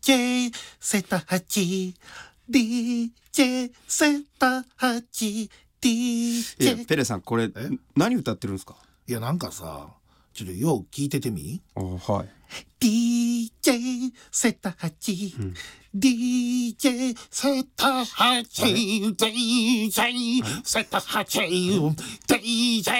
DJ セタハチ DJ セタハチいや DJ ペレさんこれ何歌ってるんですか？ いやなんかさちょっとよう聞いててみ。 あ、はい。 DJ セタハチ DJ セタハチ DJ セタハチ DJ